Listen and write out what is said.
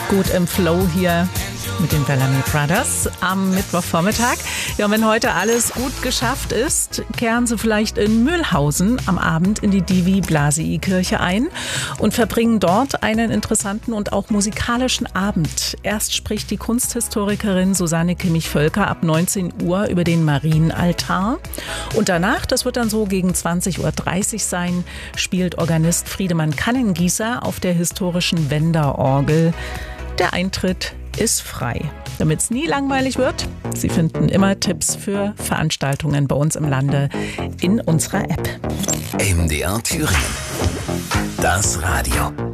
gut im Flow hier mit den Bellamy Brothers am Mittwochvormittag. Ja, und wenn heute alles gut geschafft ist, kehren Sie vielleicht in Mühlhausen am Abend in die Divi-Blasii-Kirche ein und verbringen dort einen interessanten und auch musikalischen Abend. Erst spricht die Kunsthistorikerin Susanne Kimmich-Völker ab 19 Uhr über den Marienaltar. Und danach, das wird dann so gegen 20.30 Uhr sein, spielt Organist Friedemann Kannengießer auf der historischen Wenderorgel. Der Eintritt ist frei. Damit es nie langweilig wird, Sie finden immer Tipps für Veranstaltungen bei uns im Lande in unserer App. MDR Thüringen. Das Radio.